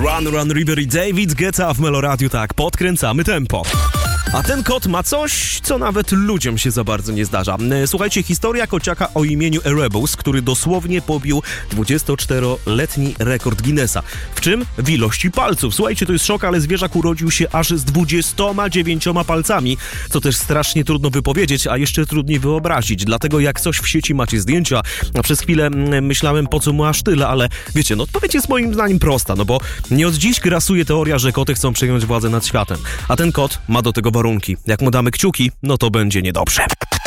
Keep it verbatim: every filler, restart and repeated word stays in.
Run Run River i David Guetta w Meloradiu, tak, podkręcamy tempo. A ten kot ma coś, co nawet ludziom się za bardzo nie zdarza. Słuchajcie, historia kociaka o imieniu Erebus, który dosłownie pobił dwudziestoczteroletni rekord Guinnessa. W czym? W ilości palców. Słuchajcie, to jest szok, ale zwierzak urodził się aż z dwudziestoma dziewięcioma palcami, co też strasznie trudno wypowiedzieć, a jeszcze trudniej wyobrazić. Dlatego jak coś w sieci macie zdjęcia, a przez chwilę myślałem, po co mu aż tyle, ale wiecie, no odpowiedź jest moim zdaniem prosta, no bo nie od dziś grasuje teoria, że koty chcą przejąć władzę nad światem, a ten kot ma do tego warunki. Jak mu damy kciuki, no to będzie niedobrze.